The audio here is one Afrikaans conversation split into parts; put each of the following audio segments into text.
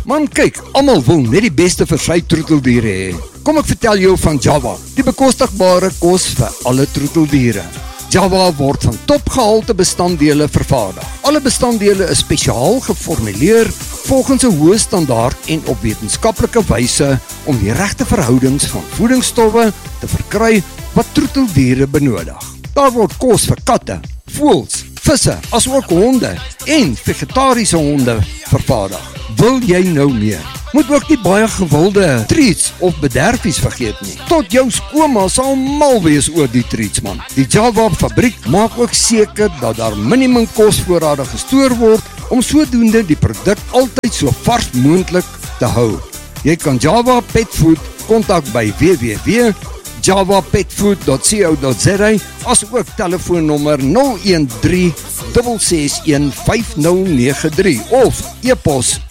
Man kyk, almal wil net die beste vir sy troeteldiere hê. Kom ek vertel jou van Java, die bekostigbare kos vir alle troeteldiere. Java word van topgehalte bestanddele vervaardig. Alle bestanddele is spesiaal geformuleer volgens 'n hoë standaard en op wetenskaplike wyse om die regte verhoudings van voedingsstowwe te verkry wat troeteldiere benodig. Daar word kos vir katte, voëls, visse, asook honde en vegetariese honde vervaardig. Wil jy nou meer? Moet ook nie baie gewilde treats of bederfies vergeet nie. Tot jou skoonma sal mal wees oor die treats man. Die Java fabriek maak ook seker dat daar minimum kosvoorrade gestoor word om sodoende die produk altyd so vars moontlik te hou. Jy kan Java Pet Food kontak by www.javapetfood.co.za as ook telefoonnommer 013 661 5093 of e-pos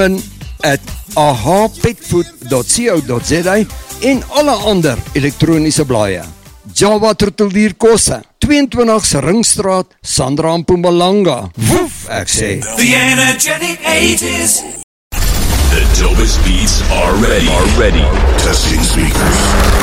admin@ahapetfood.co.za en alle ander elektroniese blaaie. Java troeteldierkosse, 22 Ringstraat, Sandra en Mpumalanga. Woef, ek sê. The energetic 80s. The dopest beats are ready. Testing speakers.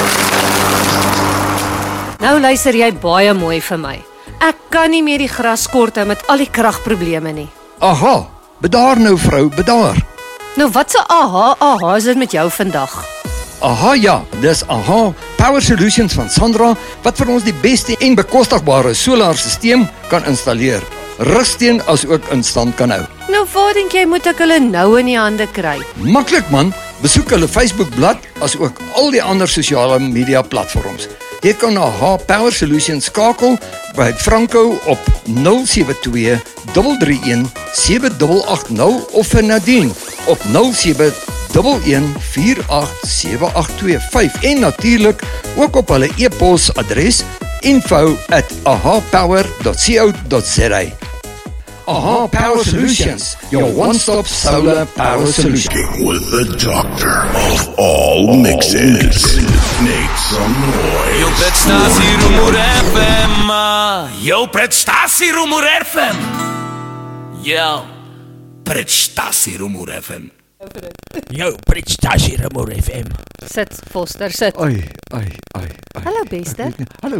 Nou luister jy baie mooi vir my. Ek kan nie meer die gras kort hou met al die kragprobleme nie. Aha, bedaar nou vrou, bedaar. Nou wat se aha is dit met jou vandag? Aha ja, dis Aha Power Solutions van Sandra wat vir ons die beste en bekostigbare solarstelsel kan installeer. Rusteen as ook in stand kan hou. Nou waar dink jy moet ek hulle nou in die hande kry? Maklik man, besoek hulle Facebookblad as ook al die ander sosiale media platforms. Jy kan Aha Power Solutions skakel by Franco op 072 331 7880 of vir Nadine op 0711 487825 en natuurlik ook op hulle e-pos adres info@ahapower.co.za. Aha Power Solutions, your one-stop solar power solution. With the doctor of all mixes. Make some noise. Jou prestasie Rumor FM. Jou prestasie Rumor FM. Jou prestasie Rumor FM. Jou prestasie Rumor FM. Sit, Foster, sit. Ai. Hallo beste. Hallo.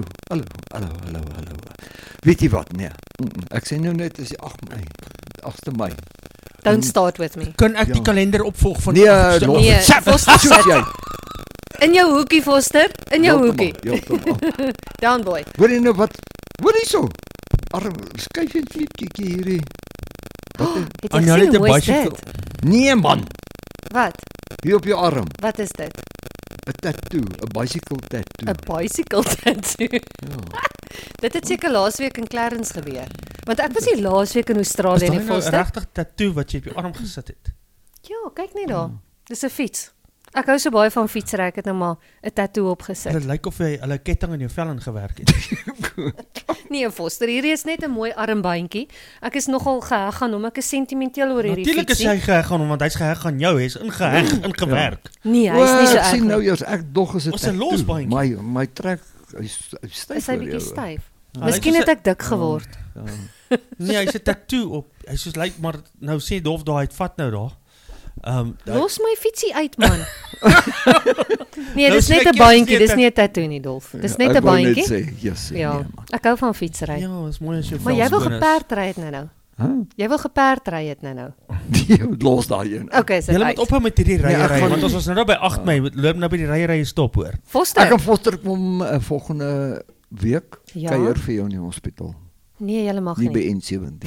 Weet jy wat? Nee. Ek sê nou net is die 8de Mei. Don't start with me. Kan ek die kalender opvolg van Nee, Nee, Foster, soos sit. jy. In jou hoekie, Foster. In jou hoekie. Heeltemal. Down boy. Hoor jy nou wat? Hoor hierso. Arm, skuif net kykie hierdie. Het jy Anjali gesien het 'n hoe mooi is bicycle. dit? Nee man, Wat? hier op jou arm. Wat is dit? 'n Tattoo, 'n bicycle tattoo. 'n Bicycle tattoo. Dit het seker laasweek in Clarence gebeur. Want ek was hier laasweek in Is Australië daai in nou 'n Foster. regtig tattoo wat jy op jou arm gesit het? Ja, kyk net daar. Dis 'n fiets. Ek hou so baie van fietsry, ek het nou maar 'n tattoo opgesit. Dit lyk of jy hulle ketting in jou vel ingewerk het. Nee, Foster, hierdie is net 'n mooi armbandjie. Ek is nogal geheg aan hom. Ek is sentimenteel oor hierdie Natuurlik is fietsie. hy geheg aan hom want hy's geheg aan jou, hy's ingeheg, ingewerk. Nee, hy is nie so Ek sien erg nou nie. eers ek dog is 'n Ons 'n losbandjie. My trek hy's styf. Is hy oor bietjie jou. styf? Ja, Miskien hy het is ek dik geword. Nee, hy's 'n tattoo op. Hy soos lyk maar nou sê Dolf daai het vat nou daar. Los my fietsie uit, man. Nee, Nou dis sê net ek 'n eers bandjie, nie dis nie 'n tattoo nie, Dolf. Dis net 'n Ek wou net bandjie. sê, yes, Ja, nee, man. ek hou van fietsry. Ja, is mooi as jy Maar jy wil velsbonus. geperd ry het nou. Jy wil geperd ry het nou. Nee, los daai een. Okay, so Jy moet ophou met hierdie Nee, ek ryery gaan want nie. ons was nou by 8 Mei, loop nou by die ryery stop hoor. Ek Foster. gaan Foster kom volgende week Ja. kuier vir jou in die hospitaal. Nee, jy mag Nie by nie. N17.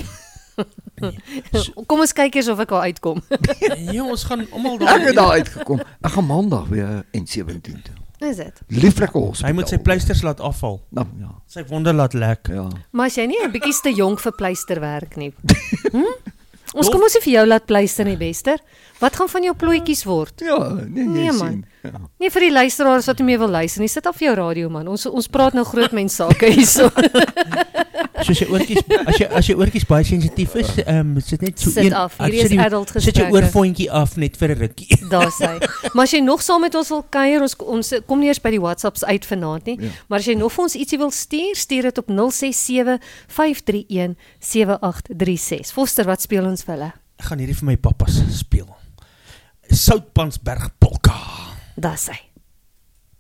Kom ons kyk eers of ek daar uitkom. Ja, ons gaan almal Ek daar. het daar uitgekom. Ek gaan maandag weer N17 toe. Is dit? Lieflike hospitaal. Hy moet sy pleisters laat afval. Nou ja. Sy wonde laat lek. Ja. Maar as jy nie 'n bietjie te jonk vir pleisterwerk nie. Ons kom ons nie vir jou laat pleister nie, bester. Wat gaan van jou plooitjies word? Ja, nee, Nee, jy man. sien. Ja. Nee, vir die luisteraars wat nie meer wil luister nie, sit af jou radio man. Ons praat nou groot mens sake hierso. Soos jy oortjies as jy oortjies baie sensitief is, sit net so Sit af. Hierdie is adult Sit jou gesprekke. oorfoontjie af net vir 'n rukkie. Daar sê. Maar as jy nog saam met ons wil kuier, ons kom nie eers by die WhatsApps uit vanaand nie. Ja. Maar as jy nog vir ons ietsie wil stuur dit op 067 531 7836. Foster, wat speel ons vir hulle? Ek gaan hierdie vir my pappas speel. Soutpansberg polka. Dis hy.